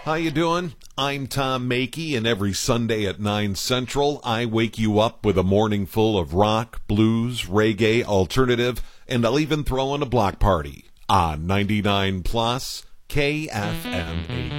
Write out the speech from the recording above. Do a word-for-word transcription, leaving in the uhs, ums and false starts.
How you doing? I'm Tom Makey, and every Sunday at nine Central, I wake you up with a morning full of rock, blues, reggae, alternative, and I'll even throw in a block party on ninety-nine plus K F M eight.